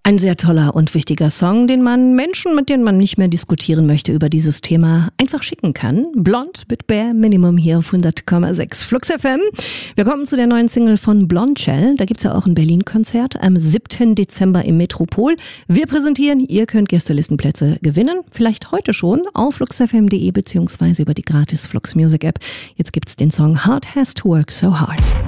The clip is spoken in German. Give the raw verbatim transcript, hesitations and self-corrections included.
Ein sehr toller und wichtiger Song, den man Menschen, mit denen man nicht mehr diskutieren möchte über dieses Thema, einfach schicken kann. Blond mit Bare Minimum hier auf hundert Komma sechs Flux F M. Wir kommen zu der neuen Single von Blondshell. Da gibt es ja auch ein Berlin-Konzert am siebten Dezember im Metropol. Wir präsentieren, ihr könnt Gästelistenplätze gewinnen. Vielleicht heute schon auf fluxfm punkt de beziehungsweise über die gratis Flux Music App. Jetzt gibt es den Song Heart Has to Work So Hard.